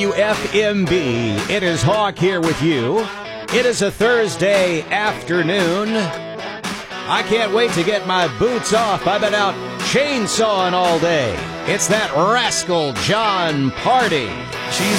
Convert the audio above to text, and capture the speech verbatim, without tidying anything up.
W F M B. It is Hawk here with you. It is a Thursday afternoon. I can't wait to get my boots off. I've been out chainsawing all day. It's that rascal John Party. She's